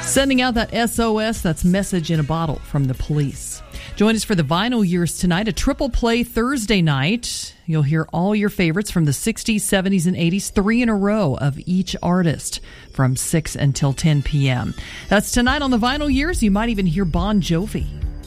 Sending out that SOS, that's message in a bottle from the police. Join us for the Vinyl Years tonight, a triple play Thursday night. You'll hear all your favorites from the 60s, 70s, and 80s, 3 in a row of each artist from 6 until 10 p.m. That's tonight on the Vinyl Years. You might even hear Bon Jovi.